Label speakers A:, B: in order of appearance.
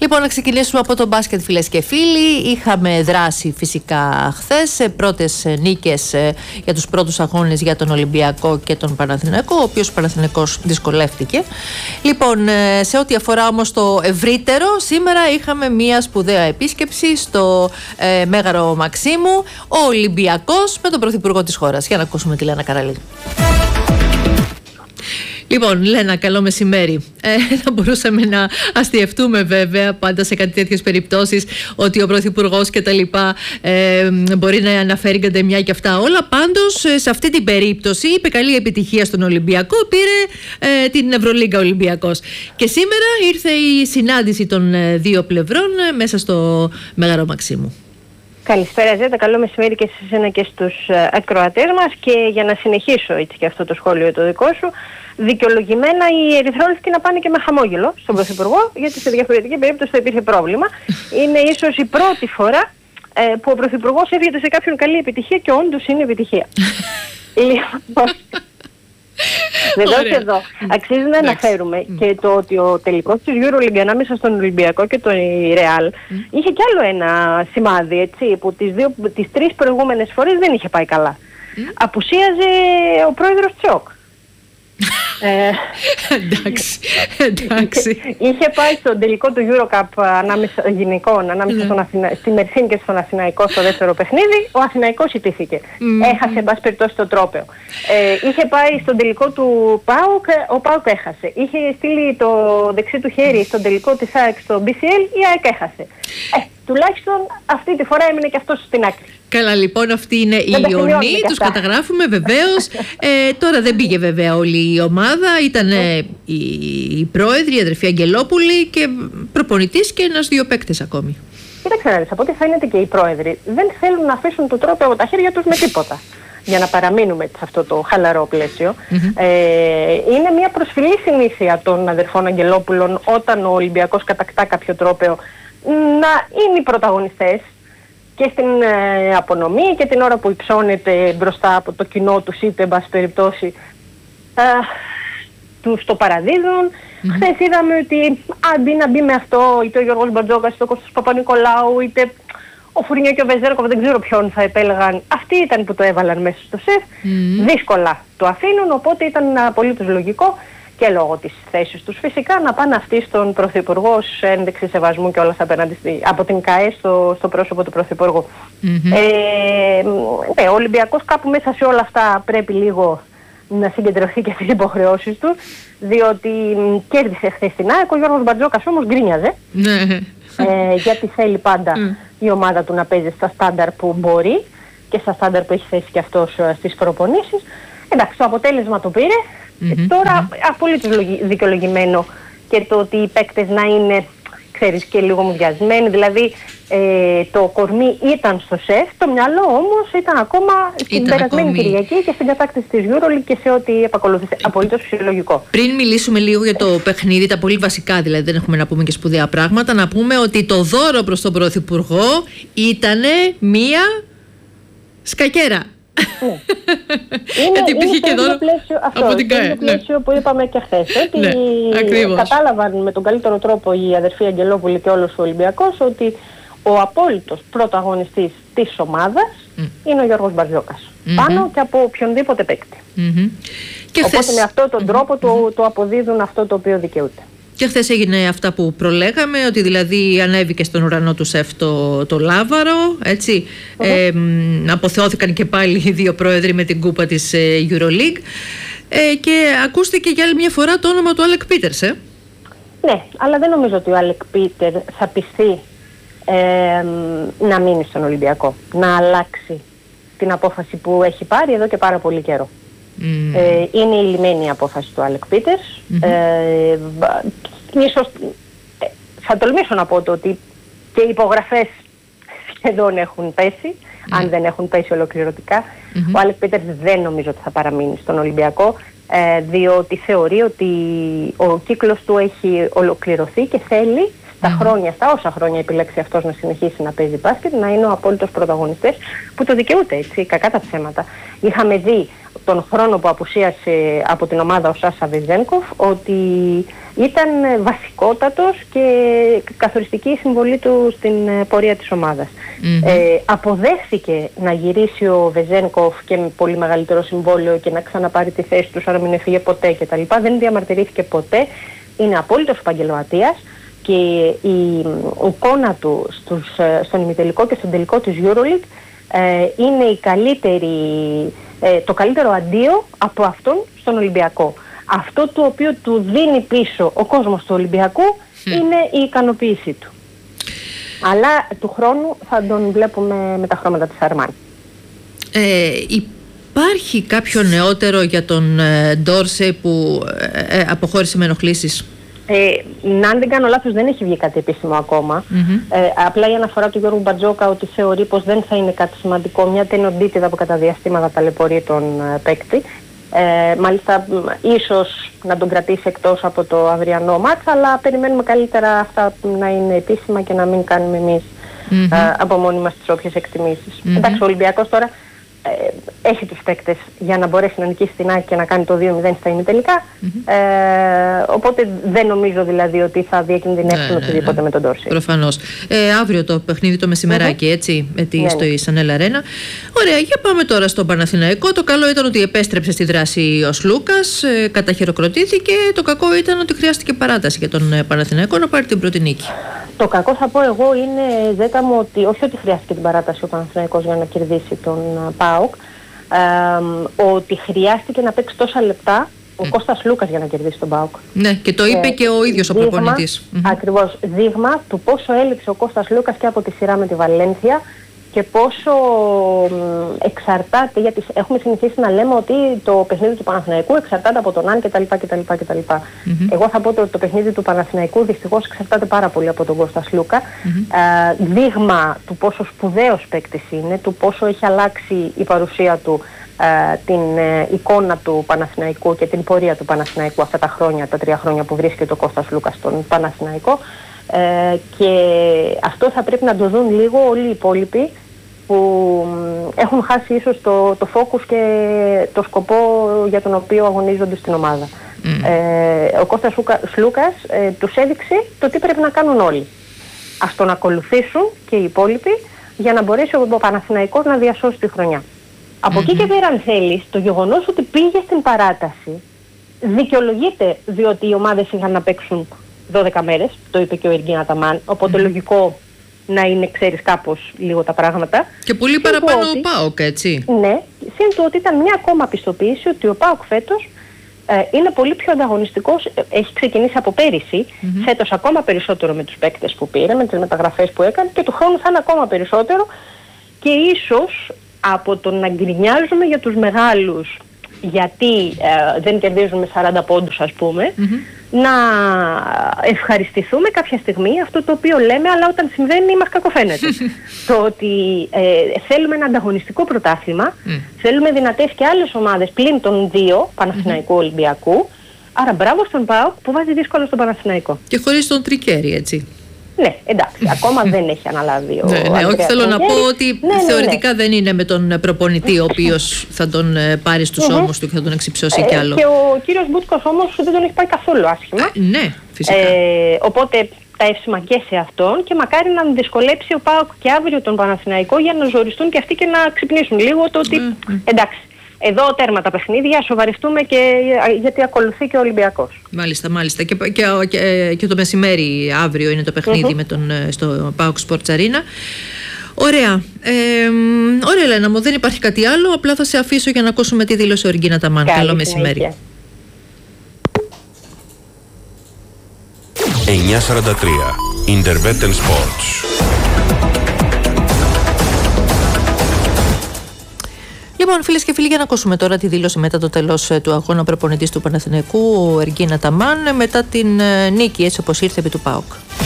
A: Λοιπόν, να ξεκινήσουμε από το μπάσκετ, φίλες και φίλοι. Είχαμε δράσει φυσικά χθες, πρώτες νίκες για τους πρώτους αγώνες για τον Ολυμπιακό και τον Παναθηναϊκό, ο οποίος ο Παναθηναϊκός δυσκολεύτηκε. Λοιπόν, σε ό,τι αφορά όμως το ευρύτερο, σήμερα είχαμε μια σπουδαία επίσκεψη στο Μέγαρο Μαξίμου, ο Ολυμπιακός με τον Πρωθυπουργό της χώρας. Για να ακούσουμε τη Λένα Καραλή. Λοιπόν, Λένα, καλό μεσημέρι. Θα μπορούσαμε να αστιευτούμε βέβαια πάντα σε κάτι τέτοιες περιπτώσεις ότι ο Πρωθυπουργός και τα λοιπά μπορεί να αναφέρει καντεμιά και αυτά όλα. Πάντως, σε αυτή την περίπτωση είπε καλή επιτυχία στον Ολυμπιακό, πήρε την Ευρωλίγκα Ολυμπιακός. Και σήμερα ήρθε η συνάντηση των δύο πλευρών μέσα στο Μέγαρο Μαξίμου.
B: Καλησπέρα Ζέτα, καλό μεσημέρι και σε εσένα και στους ακροατές μας. Και για να συνεχίσω έτσι και αυτό το σχόλιο το δικό σου, δικαιολογημένα οι ερυθρόλευκοι να πάνε και με χαμόγελο στον Πρωθυπουργό, γιατί σε διαφορετική περίπτωση θα υπήρχε πρόβλημα. Είναι ίσως η πρώτη φορά που ο Πρωθυπουργός εύχεται σε κάποιον καλή επιτυχία και όντως είναι επιτυχία. Βεβαίως και εδώ αξίζει να αναφέρουμε και το ότι ο τελικός της EuroLeague ανάμεσα στον Ολυμπιακό και τον Real είχε κι άλλο ένα σημάδι, έτσι, που τις τρεις προηγούμενες φορές δεν είχε πάει καλά. Απουσίαζε ο πρόεδρος Τσιόκ.
A: Εντάξει.
B: Είχε πάει στον τελικό του EuroCup γυναικών ανάμεσα στη Μερσίν και στον Αθηναϊκό στο δεύτερο παιχνίδι. Ο Αθηναϊκός ιτήθηκε. Έχασε εν πάση περιπτώσει το τρόπαιο. Είχε πάει στον τελικό του ΠΑΟΚ, ο ΠΑΟΚ έχασε. Είχε στείλει το δεξί του χέρι στον τελικό της ΑΕΚ στο BCL, η ΑΕΚ έχασε. Τουλάχιστον αυτή τη φορά έμεινε και αυτός στην άκρη.
A: Καλά, λοιπόν, αυτή είναι η Ιωνή, τους καταγράφουμε βεβαίως. Τώρα δεν πήγε βέβαια όλη η ομάδα, ήταν η πρόεδρη, η αδερφή Αγγελόπουλη και προπονητής και ένας-δύο παίκτες ακόμη.
B: Κοίταξε να δεις, από ό,τι φαίνεται και οι πρόεδροι δεν θέλουν να αφήσουν το τρόπο από τα χέρια τους με τίποτα. Για να παραμείνουμε σε αυτό το χαλαρό πλαίσιο. Είναι μια προσφυλή συνήθεια των αδερφών Αγγελόπουλων όταν ο Ολυμπιακός κατακτά κάποιο τρόπαιο να είναι οι πρωταγωνιστές και στην απονομή και την ώρα που υψώνεται μπροστά από το κοινό τους, είτε εν πάση περιπτώσει τους το παραδίδουν. Χθες είδαμε ότι αντί να μπει με αυτό είτε ο Γιώργος Μπατζόκας, είτε ο Κώστας Παπα-Νικολάου, είτε ο Φουρνιό και ο Βεζέρκοφ, δεν ξέρω ποιον θα επέλεγαν, αυτοί ήταν που το έβαλαν μέσα στο σεφ. Δύσκολα το αφήνουν, οπότε ήταν απολύτως λογικό και λόγω της θέσης τους φυσικά να πάνε αυτοί στον Πρωθυπουργό ως ένδειξη σεβασμού και όλα απέναντι από την ΚΑΕ στο πρόσωπο του Πρωθυπουργού. Ο Ολυμπιακός κάπου μέσα σε όλα αυτά πρέπει λίγο να συγκεντρωθεί και στις υποχρεώσεις του, διότι κέρδισε χθες την ΑΕΚ, ο Γιώργος Μπατζόκας όμως γκρίνιαζε, γιατί θέλει πάντα η ομάδα του να παίζει στα στάνταρ που μπορεί και στα στάνταρ που έχει θέσει και αυτός στις προπονήσεις. Εντάξει, το αποτέλεσμα το πήρε. Τώρα απολύτως δικαιολογημένο και το ότι οι παίκτες να είναι, ξέρεις, και λίγο μουδιασμένοι. Δηλαδή το κορμί ήταν στο σεφ, το μυαλό όμως ήταν ακόμα στην περασμένη Κυριακή και στην κατάκτηση της EuroLeague και σε ό,τι επακολούθησε. Απολύτως φυσιολογικό.
A: Πριν μιλήσουμε λίγο για το παιχνίδι, τα πολύ βασικά δηλαδή, δεν έχουμε να πούμε και σπουδαία πράγματα, να πούμε ότι το δώρο προς τον Πρωθυπουργό ήτανε μία σκακέρα.
B: Είναι το ίδιο πλαίσιο αυτό, το ίδιο πλαίσιο που είπαμε και χθες, ότι κατάλαβαν με τον καλύτερο τρόπο οι αδερφοί Αγγελόπουλοι και όλος ο Ολυμπιακός ότι ο απόλυτος πρωταγωνιστής της ομάδας είναι ο Γιώργος Μπατζόκας, πάνω και από οποιονδήποτε παίκτη. Οπότε με αυτόν τον τρόπο το αποδίδουν αυτό το οποίο δικαιούται.
A: Και χθες έγινε αυτά που προλέγαμε, ότι δηλαδή ανέβηκε στον ουρανό του ΣΕΦ το Λάβαρο, έτσι. Αποθεώθηκαν και πάλι οι δύο πρόεδροι με την κούπα της EuroLeague και ακούστηκε για άλλη μια φορά το όνομα του Άλεκ Πίτερς.
B: Ναι, αλλά δεν νομίζω ότι ο Άλεκ Πίτερ θα πιστεί να μείνει στον Ολυμπιακό, να αλλάξει την απόφαση που έχει πάρει εδώ και πάρα πολύ καιρό. Είναι η λιμένη απόφαση του Άλεκ Πίτερς. Ίσως θα τολμήσω να πω το ότι και οι υπογραφές σχεδόν έχουν πέσει, αν δεν έχουν πέσει ολοκληρωτικά. Ο Άλεκ Πίτερς δεν νομίζω ότι θα παραμείνει στον Ολυμπιακό, διότι θεωρεί ότι ο κύκλος του έχει ολοκληρωθεί και θέλει στα χρόνια, στα όσα χρόνια επιλέξει αυτός να συνεχίσει να παίζει μπάσκετ, να είναι ο απόλυτος πρωταγωνιστής που το δικαιούται, έτσι, κακά τα ψέματα. Είχαμε δει τον χρόνο που απουσίασε από την ομάδα ο Σάσα Βεζένκοφ ότι Ήταν βασικότατος και καθοριστική η συμβολή του στην πορεία της ομάδας. Αποδέχθηκε να γυρίσει ο Βεζένκοφ και με πολύ μεγαλύτερο συμβόλαιο και να ξαναπάρει τη θέση του, άρα μην έφυγε ποτέ κτλ. Δεν διαμαρτυρήθηκε ποτέ. Είναι απόλυτος επαγγελματίας και η εικόνα του στον ημιτελικό και στον τελικό της EuroLeague είναι το καλύτερο αντίο από αυτόν στον Ολυμπιακό. Αυτό το οποίο του δίνει πίσω ο κόσμος του Ολυμπιακού είναι η ικανοποίησή του. Αλλά του χρόνου θα τον βλέπουμε με τα χρώματα της Αρμάν.
A: Υπάρχει κάποιο νεότερο για τον Ντόρσε που αποχώρησε με ενοχλήσεις?
B: Αν δεν κάνω λάθος, δεν έχει βγει κάτι επίσημο ακόμα. Απλά η αναφορά του Γιώργου Μπατζόκα ότι θεωρεί πως δεν θα είναι κάτι σημαντικό, μια τενοντίτιδα που κατά διαστήματα ταλαιπωρεί τον παίκτη. Μάλιστα ίσως να τον κρατήσει εκτός από το αυριανό μάτς, αλλά περιμένουμε καλύτερα αυτά να είναι επίσημα και να μην κάνουμε εμείς από μόνοι μας τις όποιες εκτιμήσεις. Εντάξει, ο Ολυμπιακός τώρα έχει τους παίκτες για να μπορέσει να νικήσει την ΑΕΚ και να κάνει το 2-0 στα ημιτελικά. Οπότε δεν νομίζω δηλαδή ότι θα διακινδυνεύσουν οτιδήποτε με τον Ντόρση.
A: Προφανώς. Αύριο το παιχνίδι το μεσημεράκι, έτσι, στο Ισανέλ Αρένα. Ωραία, για πάμε τώρα στον Παναθηναϊκό. Το καλό ήταν ότι επέστρεψε στη δράση ο Σλούκας, καταχειροκροτήθηκε. Το κακό ήταν ότι χρειάστηκε παράταση για τον Παναθηναϊκό να πάρει την πρώτη νίκη.
B: Το κακό θα πω εγώ είναι, Ζέτα μου, ότι όχι ότι χρειάστηκε την παράταση ο Παναθηναϊκός για να κερδίσει τον ΠΑΟΚ, ότι χρειάστηκε να παίξει τόσα λεπτά ο Κώστας Λούκας για να κερδίσει τον ΠΑΟΚ.
A: Ναι, και το είπε και ο ίδιος ο προπονητής.
B: Ακριβώς, δείγμα του πόσο έλειψε ο Κώστας Λούκας και από τη σειρά με τη Βαλένθια και πόσο εξαρτάται, γιατί έχουμε συνηθίσει να λέμε ότι το παιχνίδι του Παναθηναϊκού εξαρτάται από τον Αν κτλ. Εγώ θα πω ότι το παιχνίδι του Παναθηναϊκού δυστυχώς εξαρτάται πάρα πολύ από τον Κώστα Σλούκα. Δείγμα του πόσο σπουδαίος παίκτης είναι, του πόσο έχει αλλάξει η παρουσία του, την εικόνα του Παναθηναϊκού και την πορεία του Παναθηναϊκού αυτά τα χρόνια, τα 3 χρόνια που βρίσκεται ο Κώστας Λούκας στον Παναθηναϊκό. Και αυτό θα πρέπει να το δουν λίγο όλοι οι υπόλοιποι που έχουν χάσει ίσως το focus και το σκοπό για τον οποίο αγωνίζονται στην ομάδα. Ο Κώστας Λούκας τους έδειξε το τι πρέπει να κάνουν όλοι. Ας τον ακολουθήσουν και οι υπόλοιποι για να μπορέσει ο Παναθηναϊκός να διασώσει τη χρονιά. Από εκεί και πέρα, αν θέλεις, το γεγονός ότι πήγε στην παράταση δικαιολογείται, διότι οι ομάδες είχαν να παίξουν 12 μέρες, το είπε και ο Εργκίν Αταμάν, οπότε λογικό να είναι, ξέρεις, κάπως λίγο τα πράγματα.
A: Και πολύ παραπάνω ο ΠΑΟΚ, έτσι.
B: Ναι, σύν του ότι ήταν μια ακόμα πιστοποίηση ότι ο ΠΑΟΚ φέτος είναι πολύ πιο ανταγωνιστικός, έχει ξεκινήσει από πέρυσι, φέτος ακόμα περισσότερο με τους παίκτες που πήρε, με τις μεταγραφές που έκανε και του χρόνου θα είναι ακόμα περισσότερο και ίσως από το να γκρινιάζουμε για τους μεγάλους γιατί δεν κερδίζουν με 40 πόντους ας πούμε, να ευχαριστηθούμε κάποια στιγμή αυτό το οποίο λέμε, αλλά όταν συμβαίνει μας κακοφαίνεται. Το ότι θέλουμε ένα ανταγωνιστικό πρωτάθλημα, θέλουμε δυνατές και άλλες ομάδες πλην των 2, Παναθηναϊκού Ολυμπιακού, άρα μπράβο στον ΠΑΟΚ που βάζει δύσκολο στον Παναθηναϊκό.
A: Και χωρίς τον Τρικέρι, έτσι.
B: Ναι, εντάξει, ακόμα δεν έχει αναλάβει ο
A: όχι, θέλω να πω ότι θεωρητικά δεν είναι με τον προπονητή ο οποίος θα τον πάρει στους ώμους του και θα τον εξυψώσει κι άλλο.
B: Και ο κύριος Μπούτκος όμως δεν τον έχει πάει καθόλου άσχημα.
A: Ναι, φυσικά.
B: Οπότε τα εύσημα και σε αυτόν και μακάρι να δυσκολέψει ο ΠΑΟΚ και αύριο τον Παναθηναϊκό για να ζοριστούν και αυτοί και να ξυπνήσουν λίγο το ότι εντάξει. Εδώ τέρμα τα παιχνίδια, σοβαρευτούμε και γιατί ακολουθεί και ο Ολυμπιακός.
A: Μάλιστα, μάλιστα. Και το μεσημέρι αύριο είναι το παιχνίδι με στο ΠΑΟΚ Sports Arena. Ωραία. Ωραία, Ελένα μου, δεν υπάρχει κάτι άλλο. Απλά θα σε αφήσω για να ακούσουμε τι δήλωσε ο Εργκίν Αταμάν. Καλό μεσημέρι.
C: 9:43 Interveten Sports.
A: Λοιπόν, φίλες και φίλοι, για να ακούσουμε τώρα τη δήλωση μετά το τέλος του αγώνα προπονητής του Παναθηναϊκού, ο Εργκίν Αταμάν, μετά την νίκη, έτσι όπως ήρθε επί του ΠΑΟΚ.